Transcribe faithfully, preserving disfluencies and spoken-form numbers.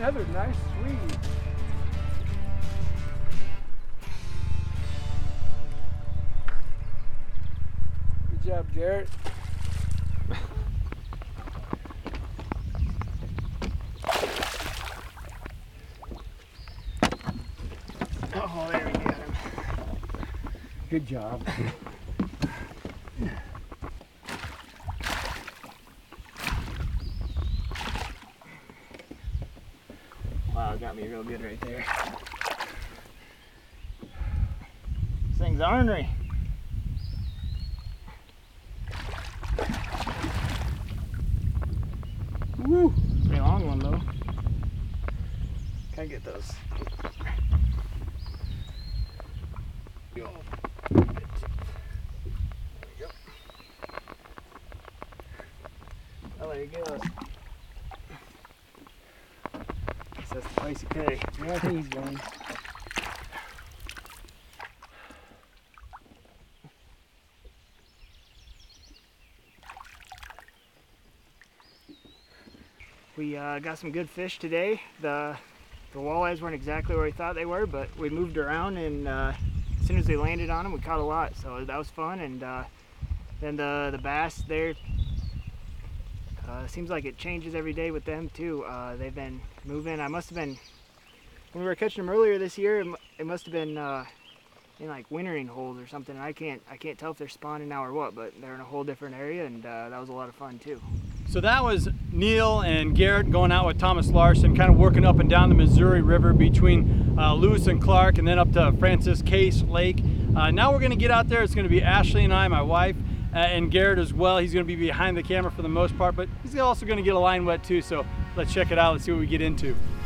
another nice Swede. Good job, Garrett. Oh, there we got him. Good job. Wow, got me real good right there. This thing's ornery. Woo! Pretty long one though. Can I get those? Go. There we go. Oh, there he goes. That's the price you pay. Yeah, I think he's going. We uh, got some good fish today. The the walleyes weren't exactly where we thought they were, but we moved around, and uh, as soon as they landed on them, we caught a lot. So that was fun. And uh, then the the bass there. Uh, seems like it changes every day with them too. Uh, they've been moving. I must have been, when we were catching them earlier this year, it, it must have been uh, in like wintering holes or something. I can't I can't tell if they're spawning now or what, but they're in a whole different area, and uh, that was a lot of fun too. So that was Neil and Garrett going out with Thomas Larson, kind of working up and down the Missouri River between uh, Lewis and Clark, and then up to Francis Case Lake. Uh, now we're going to get out there. It's going to be Ashley and I, my wife, uh, and Garrett as well. He's going to be behind the camera for the most part, but he's also going to get a line wet too. So let's check it out. Let's see what we get into.